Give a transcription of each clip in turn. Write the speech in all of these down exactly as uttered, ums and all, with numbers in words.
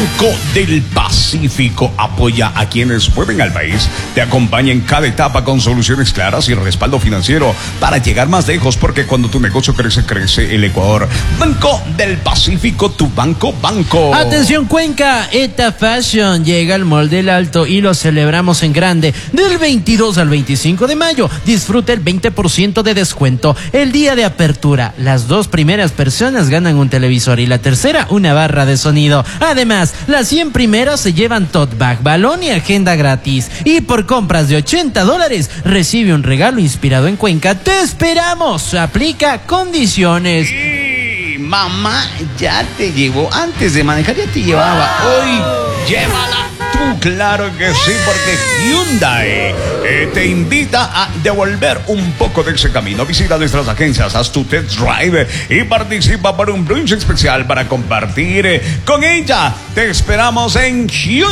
Banco del Pacífico apoya a quienes mueven al país. Te acompaña en cada etapa con soluciones claras y respaldo financiero para llegar más lejos, porque cuando tu negocio crece, crece el Ecuador. Banco del Pacífico, tu banco, banco. Atención Cuenca, Eta Fashion llega al Mall del Alto y lo celebramos en grande. Del veintidós al veinticinco de mayo, disfruta el veinte por ciento de descuento. El día de apertura, las dos primeras personas ganan un televisor y la tercera una barra de sonido. Además, las cien primeras se llevan tote bag, balón y agenda gratis. Y por compras de ochenta dólares, recibe un regalo inspirado en Cuenca. ¡Te esperamos! Aplica condiciones. Sí, mamá ya te llevó. Antes de manejar ya te llevaba. Hoy, llévala tú. Claro que sí, porque Hyundai eh, te invita a devolver un poco de ese camino. Visita nuestras agencias, haz tu test drive y participa por un brunch especial para compartir eh, con ella. Te esperamos en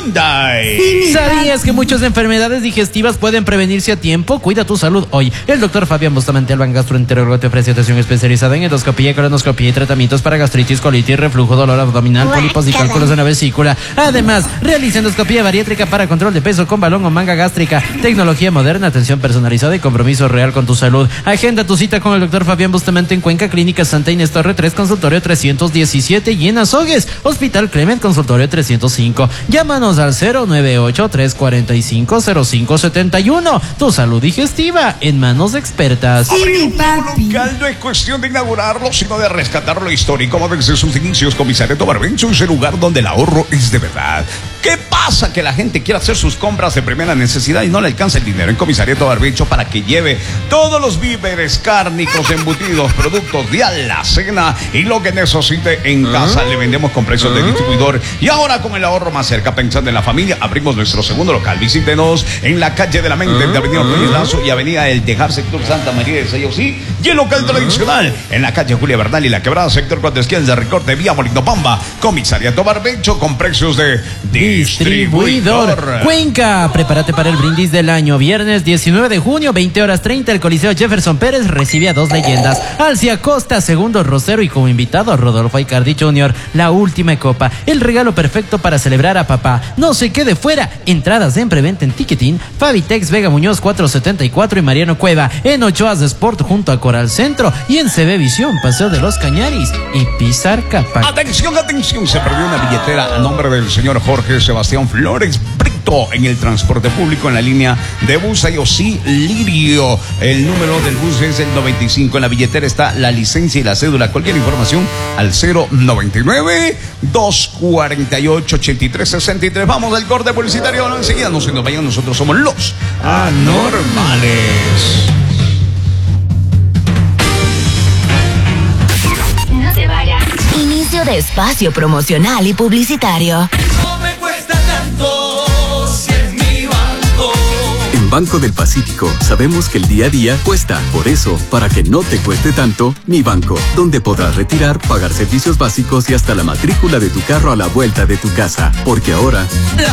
Hyundai. ¿Sabías que muchas enfermedades digestivas pueden prevenirse a tiempo? Cuida tu salud hoy. El doctor Fabián Bustamante Alban, gastroenterólogo, te ofrece atención especializada en endoscopía, colonoscopía y tratamientos para gastritis, colitis, reflujo, dolor abdominal, pólipos y cálculos en la vesícula. Además, realiza endoscopía bariátrica para control de peso con balón o manga gástrica. Tecnología moderna, atención personalizada y compromiso real con tu salud. Agenda tu cita con el doctor Fabián Bustamante en Cuenca, Clínica Santa Inés Torre tres, consultorio trescientos diecisiete, y en Azogues, Hospital Clement, consultorio trescientos cinco. Llámanos al cero nueve ocho, tres cuatro cinco, cero cinco siete uno. Tu salud digestiva en manos expertas. Sí, papi. Local no es cuestión de inaugurarlo, sino de rescatar lo histórico desde sus inicios. Comisariato Barbencho es el lugar donde el ahorro es de verdad. ¿Qué pasa? Que la gente quiere hacer sus compras de primera necesidad y no le alcanza el dinero en Comisariato Barbencho para que lleve todos los víveres, cárnicos, embutidos, productos de alacena y lo que necesite en casa. ¿Ah? Le vendemos con precios ¿Ah? de distribuidor. Y ahora, con el ahorro más cerca, pensando en la familia, abrimos nuestro segundo local. Visítenos en la calle de la Mente, ¿Ah? de Avenida Ortega Lazo y Avenida El Tejar, sector Santa María de Sayosí. Y el local ¿Ah? tradicional en la calle Julia Bernal y La Quebrada, sector cuatro esquinas de recorte, vía Molino Pamba. Comisariato Barbencho con precios de distribuidor. Cuenca, prepárate para el brindis del año. Viernes diecinueve de junio, veinte horas treinta, el Coliseo Jefferson Pérez recibe a dos leyendas, Alcia Costa, Segundo Rosero, y como invitado a Rodolfo Icardi junior La Última Copa, el regalo perfecto para celebrar a papá. No se quede fuera. Entradas en preventa en Ticketing, Fabitex, Vega Muñoz cuatrocientos setenta y cuatro y Mariano Cueva, en Ochoas de Sport junto a Coral Centro, y en C B Visión, Paseo de los Cañaris y Pizar Capac. Atención, atención, se perdió una billetera a nombre del señor Jorge Sebastián Flores Brito en el transporte público en la línea de bus Ayosí Lirio. El número del bus es el noventa y cinco. En la billetera está la licencia y la cédula. Cualquier información al cero noventa y nueve, dos cuarenta y ocho, ochenta y tres sesenta y tres. Vamos al corte publicitario. No, enseguida no se nos vayan, nosotros somos los anormales. No te vayas. Inicio de espacio promocional y publicitario. No me cuesta tanto si es mi banco. En Banco del Pacífico sabemos que el día a día cuesta. Por eso, para que no te cueste tanto, Mi Banco, donde podrás retirar, pagar servicios básicos y hasta la matrícula de tu carro a la vuelta de tu casa. Porque ahora, La